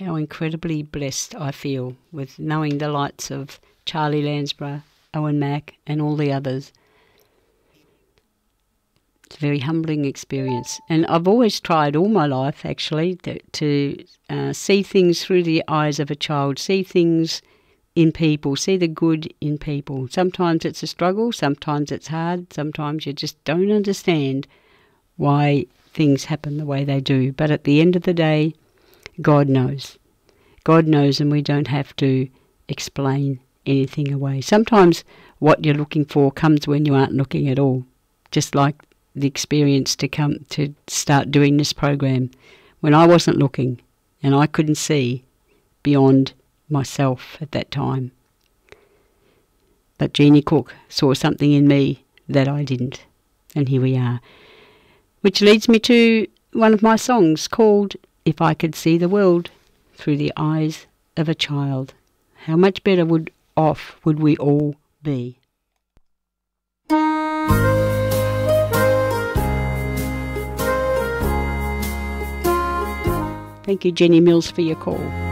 how incredibly blessed I feel with knowing the lights of Charlie Lansborough, Owen Mack and all the others. It's a very humbling experience. And I've always tried all my life, actually, to see things through the eyes of a child, see things in people, see the good in people. Sometimes it's a struggle, sometimes it's hard, sometimes you just don't understand why things happen the way they do. But at the end of the day, God knows. God knows, and we don't have to explain anything away. Sometimes what you're looking for comes when you aren't looking at all, just like the experience to start doing this program when I wasn't looking and I couldn't see beyond myself at that time. But Jeannie Cook saw something in me that I didn't, and here we are. Which leads me to one of my songs called If I Could See the World Through the Eyes of a Child. How much better off would we all be? Thank you, Jenny Mills, for your call.